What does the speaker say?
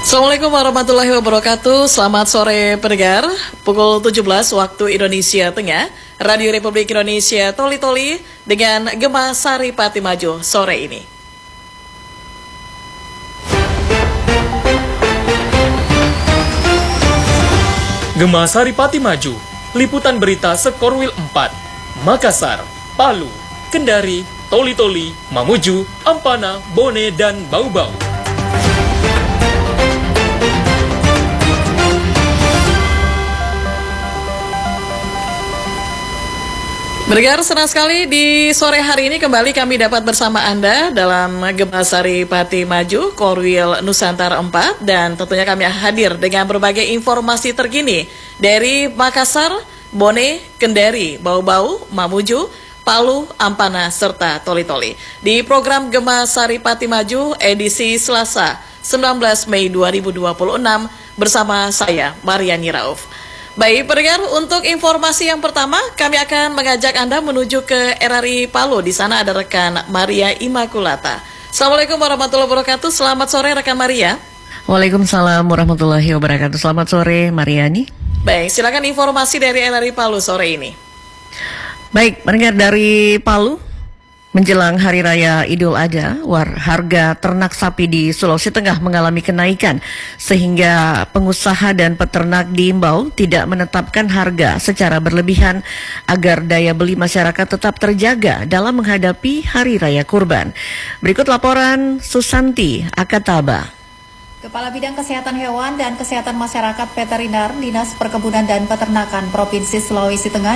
Assalamualaikum warahmatullahi wabarakatuh. Selamat sore pendengar. Pukul 17 waktu Indonesia Tengah, Radio Republik Indonesia Toli-Toli dengan Gema Sari Pati Maju sore ini. Gema Sari Pati Maju, liputan berita Sekorwil 4, Makassar, Palu, Kendari, Toli-Toli, Mamuju, Ampana, Bone, dan Bau-Bau. Bergar, senang sekali di sore hari ini kembali kami dapat bersama Anda dalam Gema Sari Pati Maju, Korwil Nusantara 4, dan tentunya kami hadir dengan berbagai informasi terkini dari Makassar, Bone, Kendari, Bau-Bau, Mamuju, Palu, Ampana, serta Toli-Toli. Di program Gema Sari Pati Maju edisi Selasa 19 Mei 2026 bersama saya, Mariani Rauf. Baik, pendengar, untuk informasi yang pertama, kami akan mengajak Anda menuju ke RRI Palu. Di sana ada rekan Maria Imakulata. Assalamualaikum warahmatullahi wabarakatuh. Selamat sore, rekan Maria. Waalaikumsalam warahmatullahi wabarakatuh. Selamat sore, Mariani. Baik, silakan informasi dari RRI Palu sore ini. Baik, pendengar dari Palu, menjelang Hari Raya Idul Adha, harga ternak sapi di Sulawesi Tengah mengalami kenaikan, sehingga pengusaha dan peternak diimbau tidak menetapkan harga secara berlebihan agar daya beli masyarakat tetap terjaga dalam menghadapi Hari Raya Kurban. Berikut laporan Susanti Akataba. Kepala Bidang Kesehatan Hewan dan Kesehatan Masyarakat Veteriner Dinas Perkebunan dan Peternakan Provinsi Sulawesi Tengah